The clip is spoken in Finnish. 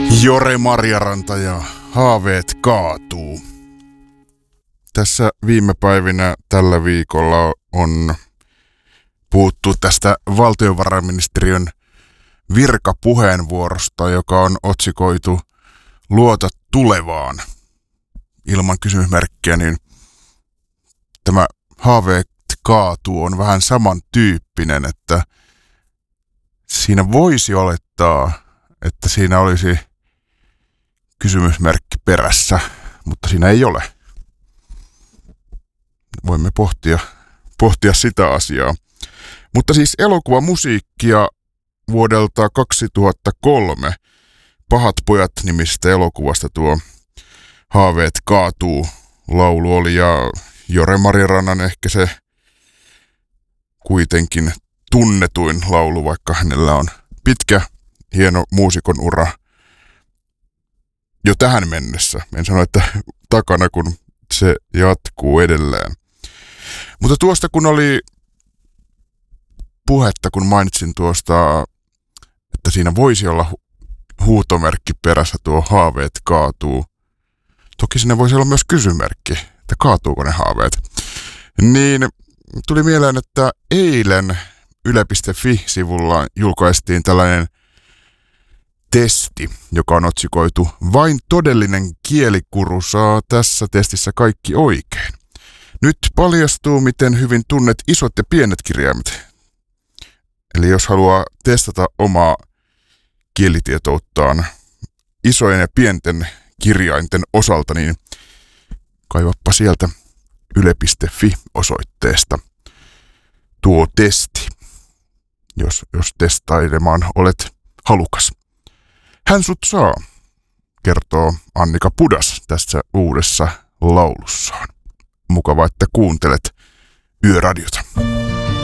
Jore Marjaranta ja haaveet kaatuu. Tässä viime päivinä tällä viikolla on puhuttu tästä valtiovarainministeriön virkapuheenvuorosta, joka on otsikoitu Luota tulevaan. Ilman kysymysmerkkiä, niin tämä haaveet kaatuu on vähän samantyyppinen, että siinä voisi olettaa, että siinä olisi kysymysmerkki perässä, mutta siinä ei ole. Voimme pohtia sitä asiaa. Mutta siis elokuvamusiikkia vuodelta 2003 Pahat pojat -nimisestä elokuvasta tuo Haaveet kaatuu -laulu oli, ja Jore Marjarannan ehkä se kuitenkin tunnetuin laulu, vaikka hänellä on pitkä, hieno muusikon ura jo tähän mennessä. En sano, että takana, kun se jatkuu edelleen. Mutta tuosta kun oli puhetta, kun mainitsin tuosta, että siinä voisi olla huutomerkki perässä tuo haaveet kaatuu. Toki siinä voisi olla myös kysymärkki, että kaatuuko ne haaveet. Niin tuli mieleen, että eilen yle.fi-sivulla julkaistiin tällainen testi, joka on otsikoitu Vain todellinen kielikuru saa tässä testissä kaikki oikein. Nyt paljastuu, miten hyvin tunnet isot ja pienet kirjaimet. Eli jos haluaa testata omaa kielitietouttaan isojen ja pienten kirjainten osalta, niin kaivappa sieltä yle.fi-osoitteesta tuo testi, jos testailemaan olet halukas. Hän sut saa, kertoo Annika Pudas tässä uudessa laulussaan. Mukava, että kuuntelet Yöradiota.